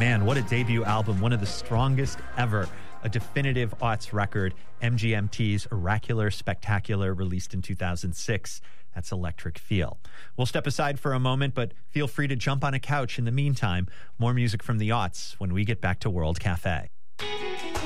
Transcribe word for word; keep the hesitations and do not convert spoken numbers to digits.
Man, what a debut album. One of the strongest ever. A definitive aughts record. M G M T's Oracular Spectacular, released in two thousand six. That's Electric Feel. We'll step aside for a moment, but feel free to jump on a couch in the meantime. More music from the aughts when we get back to World Cafe.